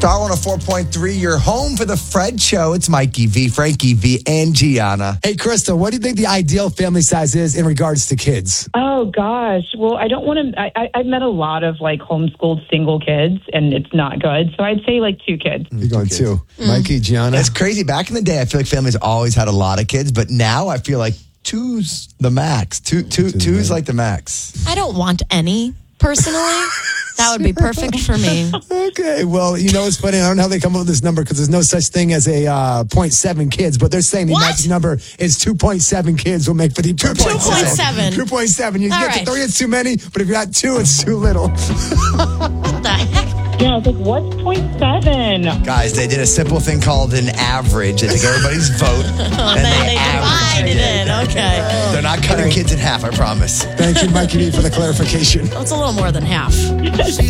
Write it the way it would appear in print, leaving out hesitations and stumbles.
Star 104.3, your home for the Fred Show. It's Mikey V, Frankie V, and Gianna. Hey, Krista, what do you think the ideal family size is in regards to kids? Oh, gosh. Well, I don't want to... I've met a lot of, homeschooled single kids, and it's not good. So I'd say, 2 kids. You're going 2. Mikey, Gianna? It's crazy. Back in the day, I feel like families always had a lot of kids, but now I feel like 2's the max. Two's like the max. I don't want any, personally. That would be perfect for me. Okay, well, it's funny. I don't know how they come up with this number because there's no such thing as a 0.7 kids, but they're saying the magic number is 2.7 kids will make for the 2.7. 2.7. You All get right. to 3, it's too many, but if you got 2, it's too little. What the heck? Yeah, I was like, what's 0.7? Guys, they did a simple thing called an average. They took everybody's vote and Then they averaged divided it. Okay. They're not cutting kids in half, I promise. Thank you, Mikey, for the clarification. That's a little more than half.